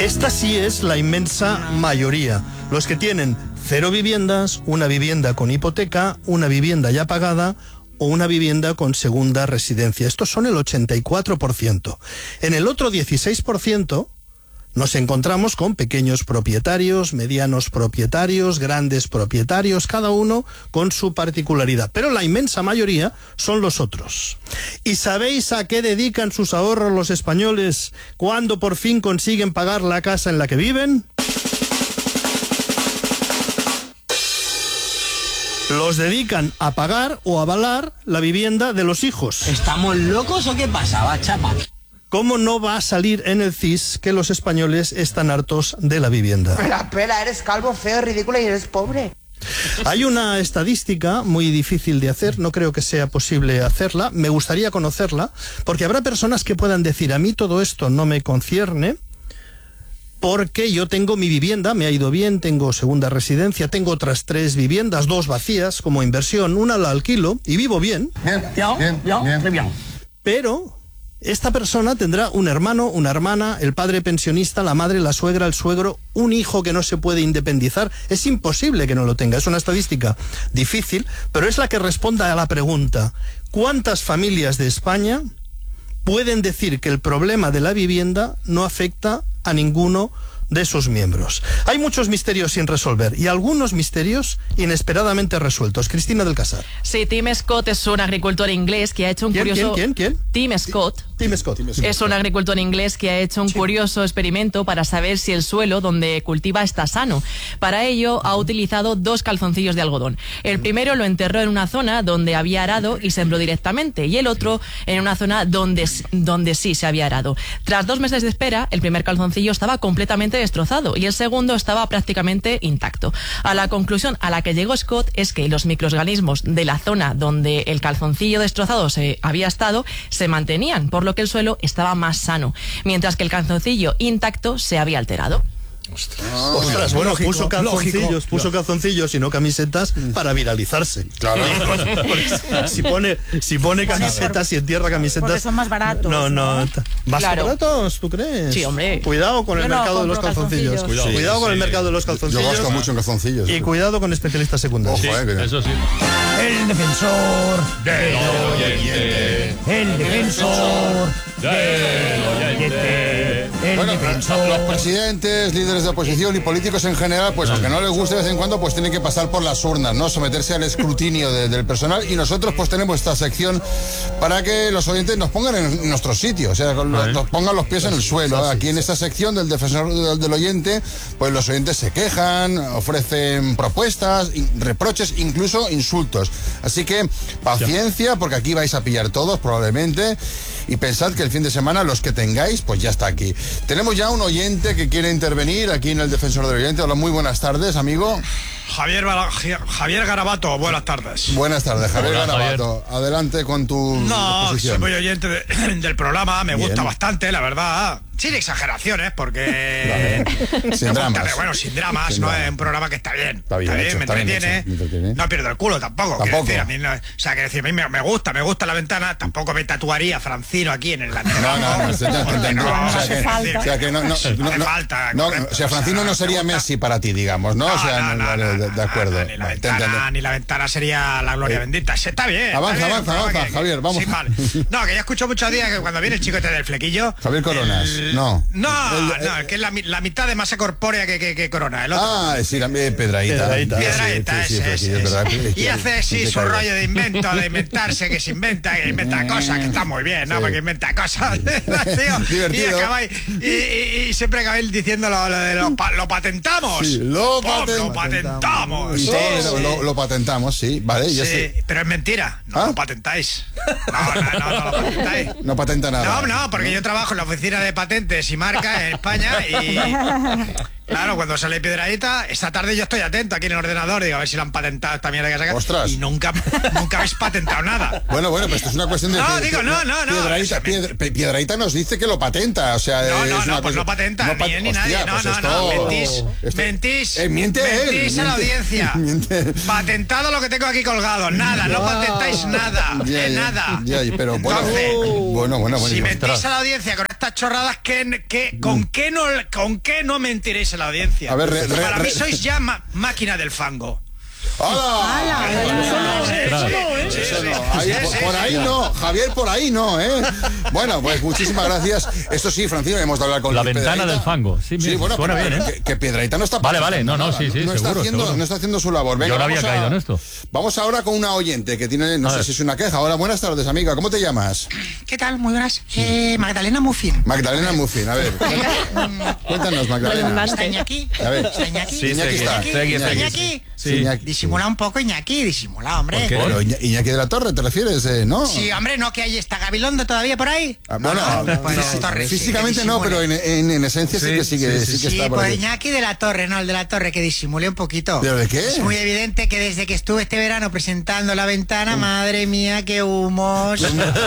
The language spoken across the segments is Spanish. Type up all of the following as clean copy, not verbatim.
Esta sí es la inmensa mayoría. Los que tienen 0 viviendas, una vivienda con hipoteca, una vivienda ya pagada o una vivienda con segunda residencia. Estos son el 84%. En el otro 16% nos encontramos con pequeños propietarios, medianos propietarios, grandes propietarios, cada uno con su particularidad. Pero la inmensa mayoría son los otros. ¿Y sabéis a qué dedican sus ahorros los españoles cuando por fin consiguen pagar la casa en la que viven? Los dedican a pagar o avalar la vivienda de los hijos. ¿Estamos locos o qué pasa, chapa? ¿Cómo no va a salir en el CIS que los españoles están hartos de la vivienda? Pela, eres calvo, feo, ridículo y eres pobre. Hay una estadística muy difícil de hacer, no creo que sea posible hacerla, me gustaría conocerla, porque habrá personas que puedan decir, a mí todo esto no me concierne, porque yo tengo mi vivienda, me ha ido bien, tengo segunda residencia, tengo otras 3 viviendas, 2 vacías como inversión, una la alquilo y vivo bien. Bien. Pero esta persona tendrá un hermano, una hermana, el padre pensionista, la madre, la suegra, el suegro, un hijo que no se puede independizar. Es imposible que no lo tenga. Es una estadística difícil, pero es la que responda a la pregunta: ¿cuántas familias de España pueden decir que el problema de la vivienda no afecta a ninguno de sus miembros? Hay muchos misterios sin resolver y algunos misterios inesperadamente resueltos. Cristina del Casar. Sí, Tim Scott es un agricultor inglés que ha hecho un curioso... ¿Quién? Tim Scott. Tim Scott. Es un agricultor inglés que ha hecho un curioso experimento para saber si el suelo donde cultiva está sano. Para ello ha utilizado 2 calzoncillos de algodón. El primero lo enterró en una zona donde había arado y sembró directamente, y el otro en una zona donde sí se había arado. Tras 2 meses de espera, el primer calzoncillo estaba completamente destrozado y el segundo estaba prácticamente intacto. A la conclusión a la que llegó Scott es que los microorganismos de la zona donde el calzoncillo destrozado se había estado se mantenían, por lo que el suelo estaba más sano, mientras que el calzoncillo intacto se había alterado. Ostras, bueno, puso calzoncillos y no camisetas para viralizarse. Claro. Si pone camisetas y entierra camisetas. Porque son más baratos. No. ¿Más baratos, tú crees? Sí, hombre. Cuidado con el mercado de los calzoncillos. Cuidado con el mercado de los calzoncillos. Yo gasto mucho en calzoncillos. Y cuidado con especialistas secundarios. Ojo, Eso sí. El defensor del oyente. El defensor del oyente. Bueno, los presidentes, líderes de oposición y políticos en general, pues aunque no les guste de vez en cuando, pues tienen que pasar por las urnas, ¿no? Someterse al escrutinio del personal, y nosotros pues tenemos esta sección para que los oyentes nos pongan en nuestro sitio, o sea, nos pongan los pies en el suelo. Aquí en esta sección del defensor del oyente, pues los oyentes se quejan, ofrecen propuestas, reproches, incluso insultos. Así que paciencia, porque aquí vais a pillar todos probablemente. Y pensad que el fin de semana, los que tengáis, pues ya está aquí. Tenemos ya un oyente que quiere intervenir aquí en el Defensor del Oyente. Hola, muy buenas tardes, amigo. Javier Garabato, buenas tardes. Buenas tardes, Javier Garabato. Adelante con tu exposición. Soy muy oyente del programa, me gusta bastante, la verdad. Sin exageraciones, porque... Sin dramas. Bueno, sin dramas, no es un programa que está bien. Está bien, me entretiene. No pierdo el culo tampoco. Quiero decir, a mí no, o sea, quiero decir, a mí me gusta la ventana. Tampoco me tatuaría Francino aquí en el lateral. No falta. O sea, Francino no sería Messi para ti, digamos, ¿no? O sea, de acuerdo. Ni la ventana sería la gloria bendita. Está bien. Avanza, Javier, vamos. Sí, vale. No, que ya escucho muchos días que cuando viene el chico este del flequillo... Javier Coronas. No, que es la mitad de masa corpórea que Corona. El otro. Sí, Piedrahíta. Y hace su rollo de inventarse, que se inventa cosas, que está muy bien, ¿no? Porque inventa cosas. Divertido. Y siempre acabáis diciendo lo patentamos. Sí, lo patentamos. Sí, lo patentamos, sí. Vale, ya sé. Pero es mentira. No lo patentáis. No lo patentáis. No patenta nada. No, porque yo trabajo en la oficina de patentes y marcas en España y... Claro, cuando sale Piedrahíta, esta tarde yo estoy atento aquí en el ordenador, digo, a ver si lo han patentado esta mierda que sacan. ¡Ostras! Y nunca habéis patentado nada. Bueno, pero esto es una cuestión de... Piedrahíta nos dice que lo patenta, o sea... No patenta, ni nadie. Mentís a la audiencia. Patentado lo que tengo aquí colgado, nada, no patentáis nada, nada. Pero bueno, si mentís a la audiencia con estas chorradas ¿con qué no mentiréis en la audiencia? A ver, para mí sois ya máquina del fango. ¡Hala! Por ahí no, Javier, por ahí no, ¿eh? Bueno, pues muchísimas gracias. Esto sí, Francino, hemos de hablar con La Luis ventana Piedrahita. del fango. Sí, Bueno, suena bien, ¿eh? Que Piedrahita no está Vale, pasando no, nada, sí, no seguro, seguro. No está haciendo su labor. Venga, Yo no había vamos caído en esto. Vamos ahora con una oyente que tiene, no sé si es una queja. Hola, buenas tardes, amiga. ¿Cómo te llamas? ¿Qué tal? Muy buenas. Magdalena Muffin. Magdalena Muffin, a ver. Cuéntanos, Magdalena. ¿Está Iñaki? A ver. ¿Está Iñaki? Sí, Iñaki está. ¿Está Iñaki? Sí. Iñaki. Disimula un poco, Iñaki, disimula, hombre. ¿Por qué? Pero Iñaki de la Torre, ¿te refieres? ¿No? Sí, hombre, ¿no que ahí está Gabilondo todavía por ahí? Bueno, Torre, físicamente sí, no, pero en esencia sí que está por pues ahí. Iñaki de la Torre, no, el de la Torre, que disimule un poquito. ¿Pero de qué? Es muy evidente que desde que estuve este verano presentando La Ventana, madre mía, qué humos,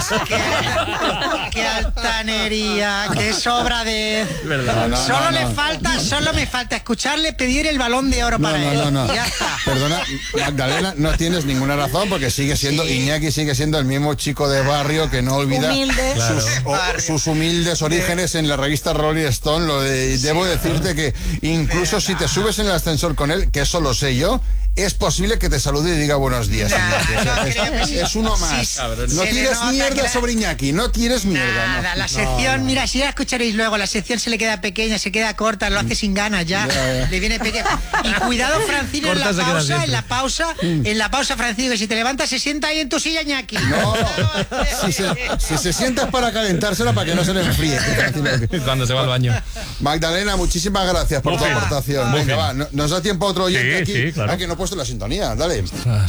qué altanería, qué sobradez. Solo me falta escucharle pedir el Balón de Oro para él. No. Ya está. Perdona, Magdalena, no tienes ninguna razón porque Iñaki sigue siendo el mismo chico de barrio que no olvida sus humildes orígenes en la revista Rolling Stone. Debo decirte que incluso si te subes en el ascensor con él, que eso lo sé yo, es posible que te salude y diga buenos días. Es uno más. No tires mierda sobre Iñaki, no tires mierda. Nada, la sección, mira, si ya escucharéis luego, la sección se le queda pequeña, se queda corta, lo hace sin ganas ya. Le viene pequeña. Y cuidado, Francino, en la pausa, Francino, que si te levantas se sienta ahí en tu silla, Iñaki. No, si se sienta es para calentársela para que no se le enfríe. Cuando se va al baño. Magdalena, muchísimas gracias por tu aportación. Venga, va, nos da tiempo a otro oyente aquí. Sí, claro. Que no he puesto la sintonía, dale. El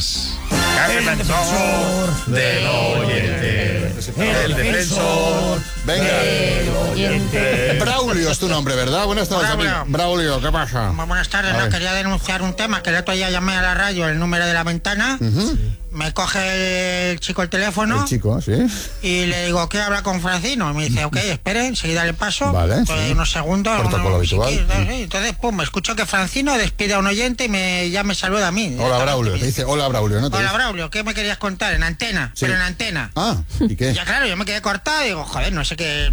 defensor del oyente. El defensor del oyente. Braulio es tu nombre, ¿verdad? Buenas tardes, amigo. Braulio, ¿qué pasa? Muy buenas tardes, quería denunciar un tema, que el otro día llamé a la radio, el número de La Ventana. Me coge el chico el teléfono. El chico, sí. Y le digo, ¿qué habla con Francino? Y me dice, ok, espere, enseguida le paso. Vale, unos segundos. Protocolo habitual. Entonces, me escucho que Francino despide a un oyente y ya me saluda a mí. Hola, Braulio. Te dice, hola, Braulio, ¿no? Hola, Braulio, ¿qué me querías contar? En antena, Sí. pero en antena. Ah, ¿y qué? Ya claro, yo me quedé cortado y digo, joder, no sé qué...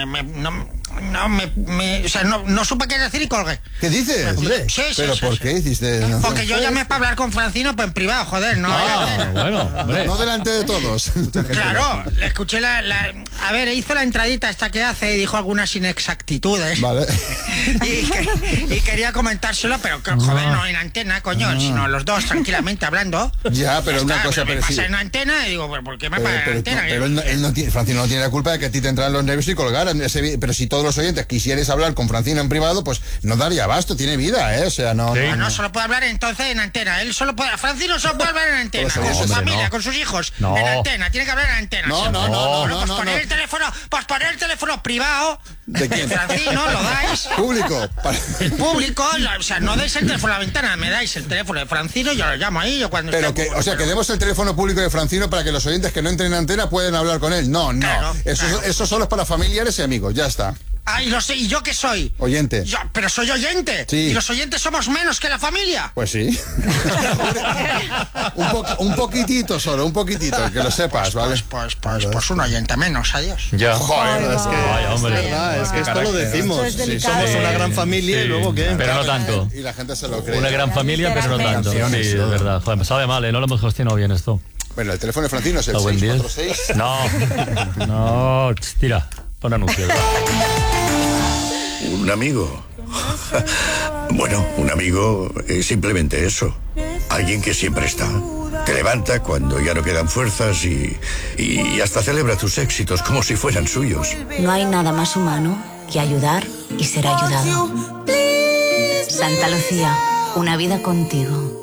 No supe qué decir y colgué. ¿Qué dices? Sí, ¿Pero por qué hiciste? No, porque yo llamé para hablar con Francino, pues en privado, joder, no. Bueno, hombre. no delante de todos. Claro, le escuché a ver, hizo la entradita esta que hace y dijo algunas inexactitudes. Vale. Y quería comentárselo, pero joder, no en antena, coño, sino los dos tranquilamente hablando. Ya, pero una cosa me parecida. pasa en antena y digo, ¿por qué me pasa en antena? Pero él no tiene, Francino no tiene la culpa de que a ti te entraran los nervios y colgaran. Pero si todos los oyentes quisierais hablar con Francino en privado, pues no daría abasto, tiene vida, ¿eh? O sea, no... Sí. No, solo puede hablar entonces en antena. Francino solo puede hablar en antena, Pues, con su hombre, familia, no. con sus hijos, No. en antena, tiene que hablar en antena. No, Poner el teléfono privado ¿De quién? Francino, lo dais. Público. El público, o sea, no dais el teléfono a la ventana, me dais el teléfono de Francino y yo lo llamo ahí. Pero que, o sea, que demos el teléfono público de Francino para que los oyentes que no entren en antena puedan hablar con él. No. Claro, Eso solo es para familiares y amigos, ya está. Ay, lo sé, ¿y yo qué soy? Oyente. Pero soy oyente. Sí. ¿Y los oyentes somos menos que la familia? Pues sí. un poquitito solo, un poquitito, que lo sepas, ¿vale? Pues un oyente menos, adiós. Ya. Joder, Es que, Vaya, hombre. es verdad, es que esto lo decimos. Esto es Sí, delicado. somos una gran familia y luego qué. Pero no tanto. Y la gente se lo cree. Una gran familia, pero no tanto. Sí, Canciones, es verdad. Joder, me sabe mal, ¿eh? No lo hemos gestionado bien esto. Bueno, el teléfono de Francino es el A buen día. 646. No, tira, pon anuncios. ¿Un amigo? Bueno, un amigo es simplemente eso. Alguien que siempre está. Te levanta cuando ya no quedan fuerzas y hasta celebra tus éxitos como si fueran suyos. No hay nada más humano que ayudar y ser ayudado. Santa Lucía, una vida contigo.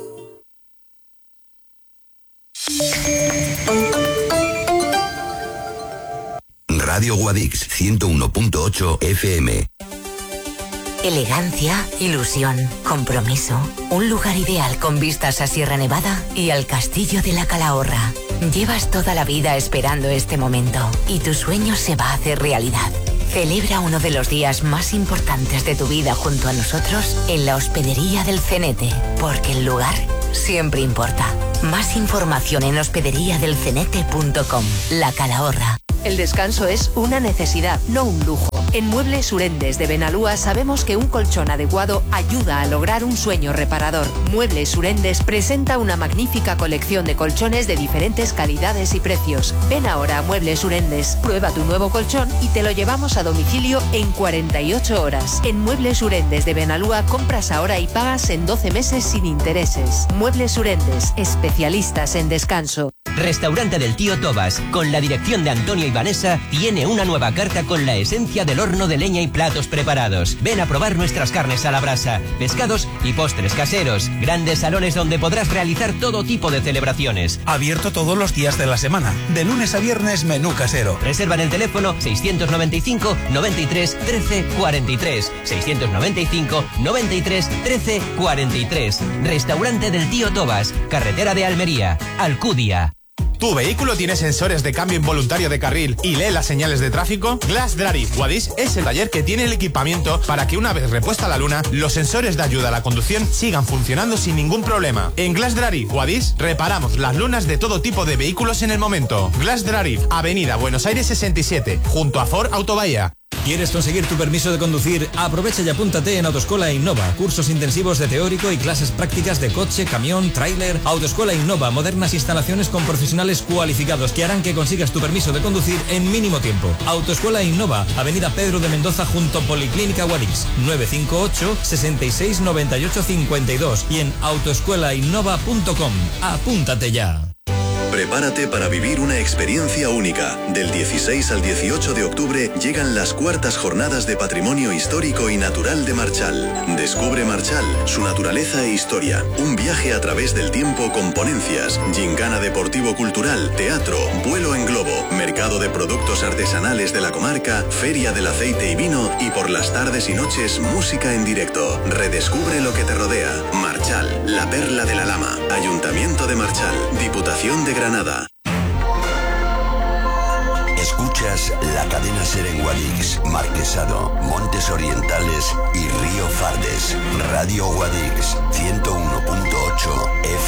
Radio Guadix 101.8 FM. Elegancia, ilusión, compromiso. Un lugar ideal con vistas a Sierra Nevada y al Castillo de la Calahorra. Llevas toda la vida esperando este momento y tu sueño se va a hacer realidad. Celebra uno de los días más importantes de tu vida junto a nosotros en la Hospedería del Cenete, porque el lugar siempre importa. Más información en hospederiadelcenete.com. La Calahorra. El descanso es una necesidad, no un lujo. En Muebles Urendes de Benalúa sabemos que un colchón adecuado ayuda a lograr un sueño reparador. Muebles Urendes presenta una magnífica colección de colchones de diferentes calidades y precios. Ven ahora a Muebles Urendes, prueba tu nuevo colchón y te lo llevamos a domicilio en 48 horas. En Muebles Urendes de Benalúa compras ahora y pagas en 12 meses sin intereses. Muebles Urendes, especialistas en descanso. Restaurante del Tío Tobas, con la dirección de Antonio y Vanessa, tiene una nueva carta con la esencia del horno de leña y platos preparados. Ven a probar nuestras carnes a la brasa, pescados y postres caseros. Grandes salones donde podrás realizar todo tipo de celebraciones. Abierto todos los días de la semana. De lunes a viernes, menú casero. Reserva en el teléfono 695 93 13 43. 695 93 13 43. Restaurante del Tío Tobas, carretera de Almería, Alcudia. ¿Tu vehículo tiene sensores de cambio involuntario de carril y lee las señales de tráfico? Glass Drive Guadix es el taller que tiene el equipamiento para que una vez repuesta la luna, los sensores de ayuda a la conducción sigan funcionando sin ningún problema. En Glass Drive Guadix reparamos las lunas de todo tipo de vehículos en el momento. Glass Drive, Avenida Buenos Aires 67, junto a Ford Autobahía. ¿Quieres conseguir tu permiso de conducir? Aprovecha y apúntate en Autoescuela Innova. Cursos intensivos de teórico y clases prácticas de coche, camión, tráiler. Autoescuela Innova, modernas instalaciones con profesionales cualificados que harán que consigas tu permiso de conducir en mínimo tiempo. Autoescuela Innova, Avenida Pedro de Mendoza junto Policlínica Guadix, 958 66 98 52 y en autoescuelainnova.com. Apúntate ya. Prepárate para vivir una experiencia única. Del 16 al 18 de octubre llegan las cuartas jornadas de Patrimonio Histórico y Natural de Marchal. Descubre Marchal, su naturaleza e historia. Un viaje a través del tiempo con ponencias, gincana deportivo-cultural, teatro, vuelo en globo, mercado de productos artesanales de la comarca, feria del aceite y vino y por las tardes y noches música en directo. Redescubre lo que te rodea. Marchal, la perla de la Lama. Ayuntamiento de Marchal. Diputación de Granada. Escuchas la cadena SER en Guadix, Marquesado, Montes Orientales y Río Fardes. Radio Guadix, 101.8 FM.